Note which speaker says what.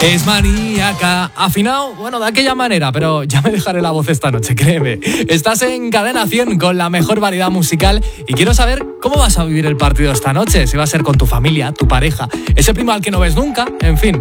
Speaker 1: Es maníaca. Afinado, bueno, de aquella manera, pero ya me dejaré la voz esta noche, créeme. Estás en Cadena 100 con la mejor variedad musical y quiero saber cómo vas a vivir el partido esta noche. Si va a ser con tu familia, tu pareja, ese primo al que no ves nunca, en fin.